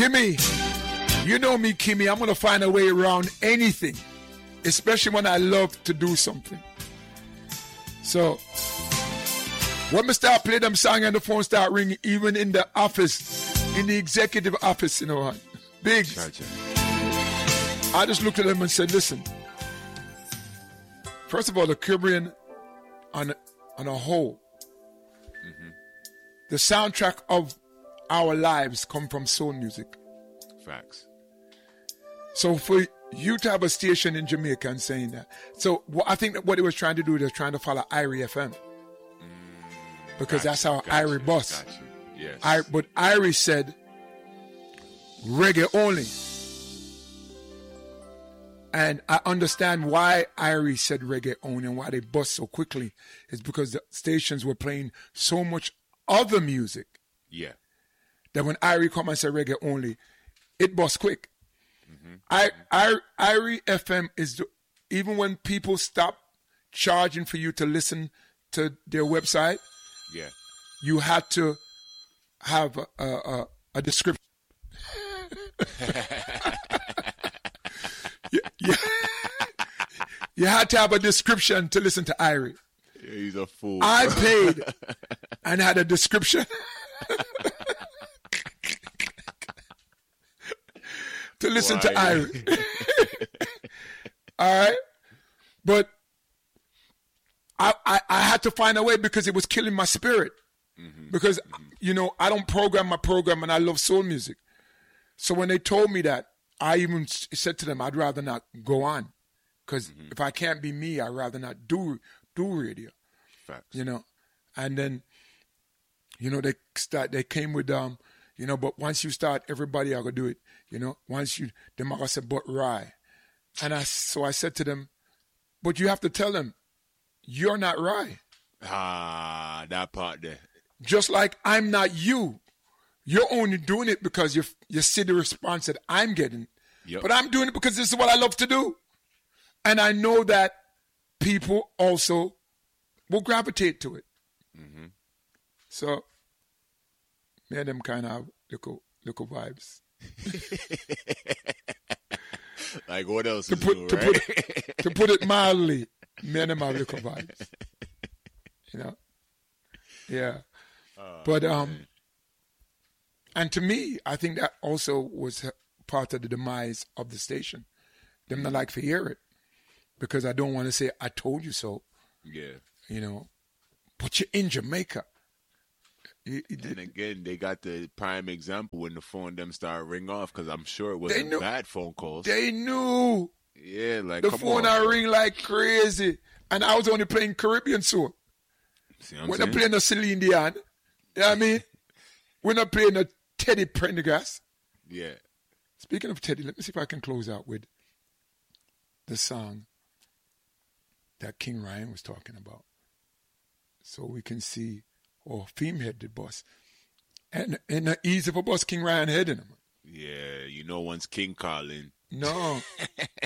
Kimmy, you know me, Kimmy. I'm going to find a way around anything, especially when I love to do something. So, when we start playing them song and the phone start ringing, even in the office, in the executive office, you know what? Big. Gotcha. I just looked at them and said, listen, first of all, the Caribbean on a whole, the soundtrack of our lives come from soul music. Facts. So for you to have a station in Jamaica and saying that, so I think that what it was trying to do, they was trying to follow Irie FM. Because that's how Irie boss. Yes. But Irie said reggae only. And I understand why Irie said reggae only and why they bust so quickly. Is because the stations were playing so much other music. Yeah. That when Irie come and say reggae only, it bust quick. Irie FM is, even when people stop charging for you to listen to their website, yeah, you had to have a description. You had to have a description to listen to Irie. Yeah, he's a fool. I paid and had a description to listen to Irie. All right? But I had to find a way because it was killing my spirit. Because, you know, I don't program my program and I love soul music. So when they told me that, I even said to them, I'd rather not go on. Because if I can't be me, I'd rather not do radio. Facts. You know? And then, you know, they came with, you know, but once you start, everybody are going to do it. You know? Once you, them are going to say, but Rye. And so I said to them, but you have to tell them, you're not Rye. Ah, that part there. Just like I'm not you. You're only doing it because you see the response that I'm getting. Yep. But I'm doing it because this is what I love to do. And I know that people also will gravitate to it. So, me and them kind of have little vibes. Like what else to put it mildly, me and them have little vibes. You know? Yeah. But, and to me, I think that also was part of the demise of the station. Them not like to hear it. Because I don't want to say, I told you so. Yeah. You know, but you're in Jamaica. And again, they got the prime example when the phone them started ring off because I'm sure it wasn't bad phone calls. They knew. Yeah, like, the phone I ring like crazy. And I was only playing Caribbean soul. We're not playing a Celine Dion. You know what I mean? We're not playing a Teddy Prendergast. Yeah. Speaking of Teddy, let me see if I can close out with the song that King Ryan was talking about. So we can see, Theme Head the boss. And the ease of a boss, King Ryan heading him. Yeah, you know once King calling. No.